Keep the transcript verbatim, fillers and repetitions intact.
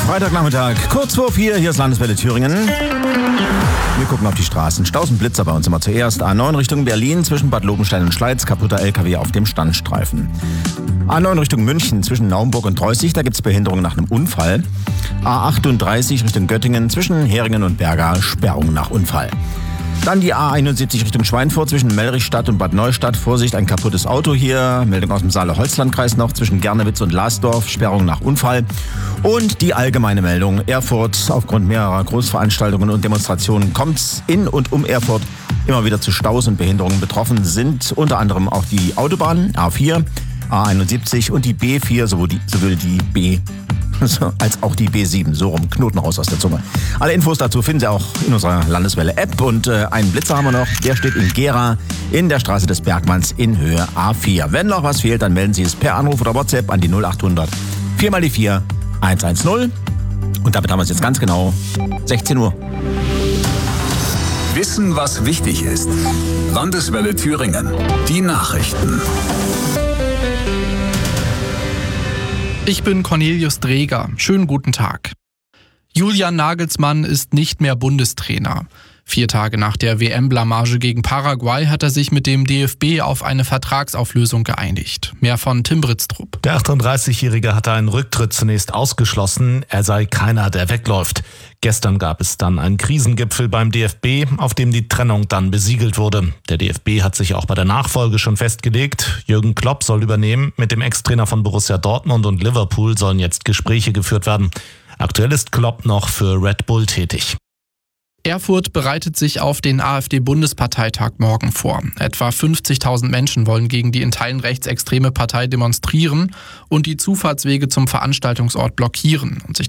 Freitagnachmittag, kurz vor vier, hier ist Landeswelle Thüringen. Wir gucken auf die Straßen. Staus und Blitzer bei uns immer zuerst. A neun Richtung Berlin zwischen Bad Lobenstein und Schleiz, kaputter L K W auf dem Standstreifen. A neun Richtung München zwischen Naumburg und Treußig, da gibt es Behinderung nach einem Unfall. A achtunddreißig Richtung Göttingen zwischen Heringen und Berga, Sperrung nach Unfall. Dann die A einundsiebzig Richtung Schweinfurt zwischen Mellrichstadt und Bad Neustadt. Vorsicht, ein kaputtes Auto hier. Meldung aus dem Saale-Holzland-Kreis noch zwischen Gernewitz und Lasdorf. Sperrung nach Unfall. Und die allgemeine Meldung. Erfurt, aufgrund mehrerer Großveranstaltungen und Demonstrationen kommt es in und um Erfurt immer wieder zu Staus und Behinderungen. Betroffen sind unter anderem auch die Autobahnen A vier, A einundsiebzig und die B vier sowohl die, sowohl die B als auch die B sieben, so rum, Knoten raus aus der Zunge. Alle Infos dazu finden Sie auch in unserer Landeswelle-App. Und äh, einen Blitzer haben wir noch, der steht in Gera in der Straße des Bergmanns in Höhe A vier. Wenn noch was fehlt, dann melden Sie es per Anruf oder WhatsApp an die null achthundert vier mal die vier eins eins null. Und damit haben wir es jetzt ganz genau sechzehn Uhr. Wissen, was wichtig ist. Landeswelle Thüringen. Die Nachrichten. Ich bin Cornelius Dreger. Schönen guten Tag. Julian Nagelsmann ist nicht mehr Bundestrainer. Vier Tage nach der W M-Blamage gegen Paraguay hat er sich mit dem D F B auf eine Vertragsauflösung geeinigt. Mehr von Tim Britztrup. Der achtunddreißigjährige hatte einen Rücktritt zunächst ausgeschlossen. Er sei keiner, der wegläuft. Gestern gab es dann einen Krisengipfel beim D F B, auf dem die Trennung dann besiegelt wurde. Der D F B hat sich auch bei der Nachfolge schon festgelegt. Jürgen Klopp soll übernehmen. Mit dem Ex-Trainer von Borussia Dortmund und Liverpool sollen jetzt Gespräche geführt werden. Aktuell ist Klopp noch für Red Bull tätig. Erfurt bereitet sich auf den AfD-Bundesparteitag morgen vor. Etwa fünfzigtausend Menschen wollen gegen die in Teilen rechtsextreme Partei demonstrieren und die Zufahrtswege zum Veranstaltungsort blockieren und sich